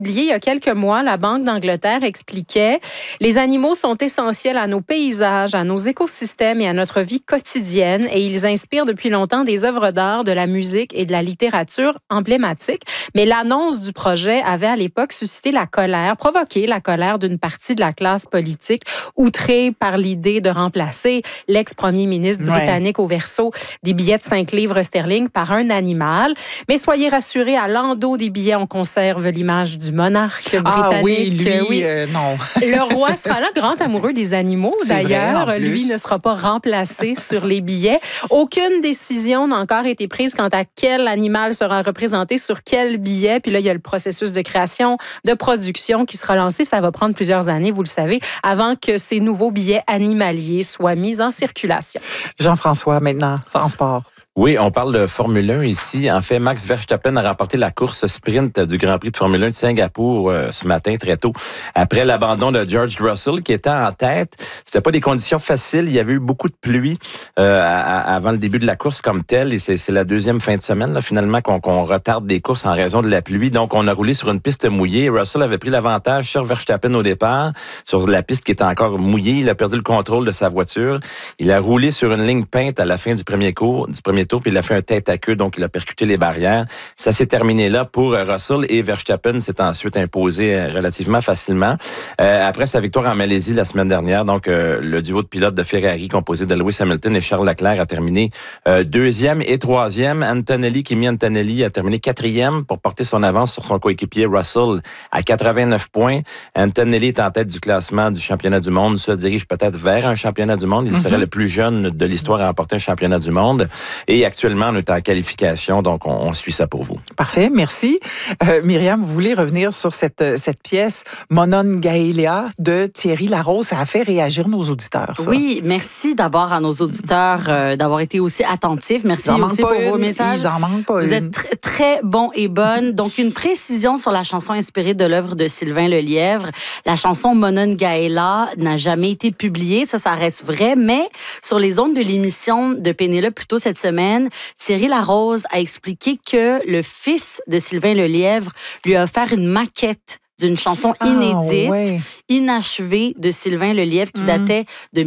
Il y a quelques mois, la Banque d'Angleterre expliquait « Les animaux sont essentiels à nos paysages, à nos écosystèmes et à notre vie quotidienne et ils inspirent depuis longtemps des œuvres d'art, de la musique et de la littérature emblématiques. » Mais l'annonce du projet avait à l'époque suscité provoqué la colère d'une partie de la classe politique outrée par l'idée de remplacer l'ex-premier ministre britannique au verso des billets de 5 livres sterling par un animal. Mais soyez rassurés, à l'endos des billets, on conserve l'image du monarque britannique. Ah oui, lui, non. Le roi sera là, grand amoureux des animaux d'ailleurs. Vrai, lui ne sera pas remplacé sur les billets. Aucune décision n'a encore été prise quant à quel animal sera représenté sur quel billet. Puis là, il y a le processus de création, de production qui sera lancé. Ça va prendre plusieurs années, vous le savez, avant que ces nouveaux billets animaliers soient mis en circulation. Jean-François, maintenant, transport. Oui, on parle de Formule 1 ici. En fait, Max Verstappen a remporté la course sprint du Grand Prix de Formule 1 de Singapour ce matin très tôt. Après l'abandon de George Russell qui était en tête, c'était pas des conditions faciles. Il y avait eu beaucoup de pluie avant le début de la course comme telle. Et c'est la deuxième fin de semaine là, finalement qu'on retarde des courses en raison de la pluie. Donc, on a roulé sur une piste mouillée. Russell avait pris l'avantage sur Verstappen au départ, sur la piste qui était encore mouillée. Il a perdu le contrôle de sa voiture. Il a roulé sur une ligne peinte à la fin du premier tour, puis il a fait un tête à queue, donc il a percuté les barrières. Ça s'est terminé là pour Russell et Verstappen s'est ensuite imposé relativement facilement. Après sa victoire en Malaisie la semaine dernière, donc le duo de pilotes de Ferrari composé de Lewis Hamilton et Charles Leclerc a terminé deuxième et troisième. Kimi Antonelli a terminé quatrième pour porter son avance sur son coéquipier Russell à 89 points. Antonelli est en tête du classement du championnat du monde, se dirige peut-être vers un championnat du monde. Il serait le plus jeune de l'histoire à remporter un championnat du monde. Et actuellement, on est en qualification, donc on suit ça pour vous. Parfait, merci. Myriam, vous voulez revenir sur cette pièce Monongahela de Thierry Larose. Ça a fait réagir nos auditeurs, ça. Oui, merci d'abord à nos auditeurs d'avoir été aussi attentifs. Merci aussi pour vos messages. Ils en manquent pas Vous êtes très bons et bonnes. Donc, une précision sur la chanson inspirée de l'œuvre de Sylvain Lelièvre. La chanson Monongahela n'a jamais été publiée. Ça reste vrai. Mais sur les ondes de l'émission de Pénélope, plus tôt cette semaine, Thierry Larose a expliqué que le fils de Sylvain Lelièvre lui a offert une maquette d'une chanson inédite, inachevée de Sylvain Lelièvre qui datait de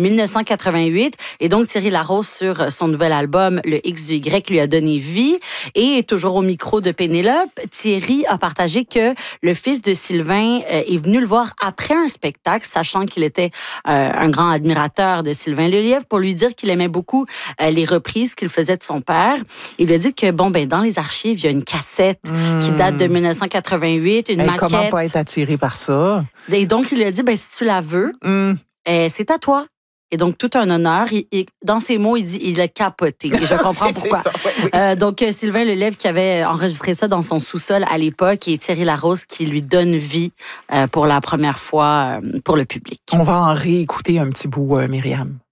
1988. Et donc, Thierry Larose, sur son nouvel album, Le X du Y, lui a donné vie. Et toujours au micro de Pénélope, Thierry a partagé que le fils de Sylvain est venu le voir après un spectacle, sachant qu'il était un grand admirateur de Sylvain Lelièvre, pour lui dire qu'il aimait beaucoup les reprises qu'il faisait de son père. Il lui a dit que, dans les archives, il y a une cassette qui date de 1988, une maquette. Comment pas être attiré par ça? Et donc, il lui a dit, si tu la veux, c'est à toi. Et donc, tout un honneur. Dans ses mots, il dit, il a capoté. Et je comprends pourquoi. Ça, oui. Donc, Sylvain Lelièvre qui avait enregistré ça dans son sous-sol à l'époque et Thierry Larose qui lui donne vie pour la première fois pour le public. On va en réécouter un petit bout, Myriam.